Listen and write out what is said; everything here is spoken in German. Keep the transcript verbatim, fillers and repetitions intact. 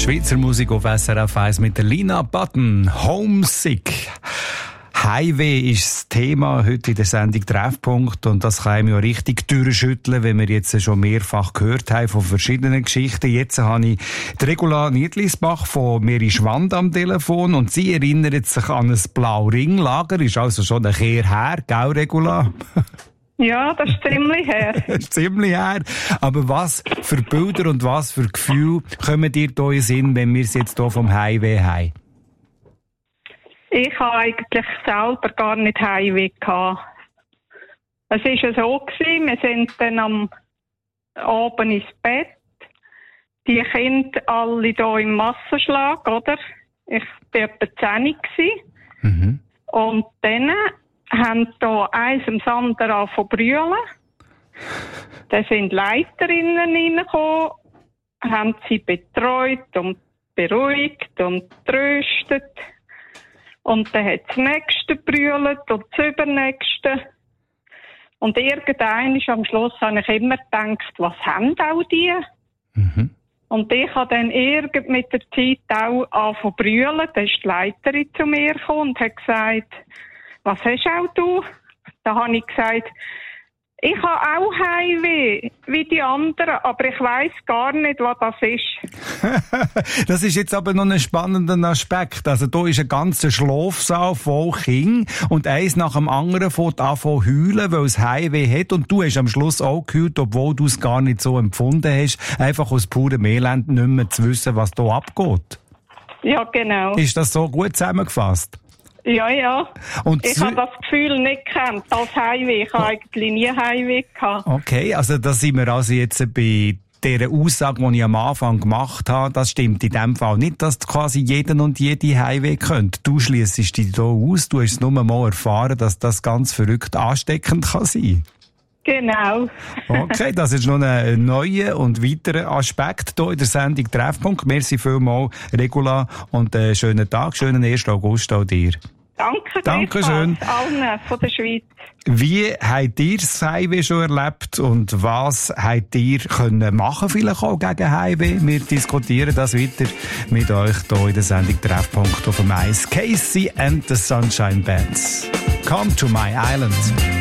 Schweizer Musik auf S R F eins mit der Lina Button. Homesick. Heimweh ist das Thema heute in der Sendung Treffpunkt und das kann einem ja richtig durchschütteln, wenn wir jetzt schon mehrfach gehört haben von verschiedenen Geschichten. Jetzt habe ich die Regula Niedlisbach von Meri Schwand am Telefon und sie erinnert sich an ein Blau-Ring-Lager. Ist also schon ein Kehr her, gell Regula? Ja, das ist ziemlich her. Das ist ziemlich her. Aber was für Bilder und was für Gefühle kommen dir da in den Sinn, wenn wir es jetzt hier vom Heimweh haben? Ich habe eigentlich selber gar nicht Heimweh gehabt. Es war ja so gewesen, wir sind dann am Abend ins Bett. Die Kinder alle hier im Massenschlag, oder? Ich war etwa zehn gewesen. Mhm. Und dann haben hier eins am anderen angefangen zu brüllen. Dann sind Leiterinnen reingekommen, haben sie betreut und beruhigt und tröstet. Und dann hat das Nächste brüllt und das Übernächste. Und irgendwann am Schluss habe ich immer gedacht, was haben auch die? Mhm. Und ich habe dann irgend mit der Zeit auch angefangen zu brüllen. Dann ist die Leiterin zu mir gekommen und hat gesagt, was hast auch du? Da habe ich gesagt, ich habe auch Heimweh, wie die anderen, aber ich weiss gar nicht, was das ist. Das ist jetzt aber noch ein spannender Aspekt. Also da ist ein ganzer Schlafsaal voll Kinder und eins nach dem anderen fängt an zu heulen, weil es Heimweh hat und du hast am Schluss auch geheult, obwohl du es gar nicht so empfunden hast, einfach aus purem Elend nicht mehr zu wissen, was da abgeht. Ja, genau. Ist das so gut zusammengefasst? Ja, ja. Und ich habe das Gefühl nicht gekannt als Heimweh. Ich habe eigentlich nie Heimweh gehabt. Okay, also da sind wir also jetzt bei dieser Aussage, die ich am Anfang gemacht habe. Das stimmt in dem Fall nicht, dass quasi jeden und jede Heimweh könnte. Du schliessest dich da aus. Du hast nur mal erfahren, dass das ganz verrückt ansteckend kann sein. Genau. Okay, das ist noch ein neuer und weiterer Aspekt hier in der Sendung Treffpunkt. Merci vielmals, Regula, und einen schönen Tag, schönen ersten August auch dir. Danke, Dankeschön. Allen von der Schweiz. Wie habt ihr das Heimweh schon erlebt und was habt ihr können machen, vielleicht auch gegen Heimweh? Wir diskutieren das weiter mit euch hier in der Sendung Treffpunkt auf dem Eis. Casey and the Sunshine Bands. Come to my island.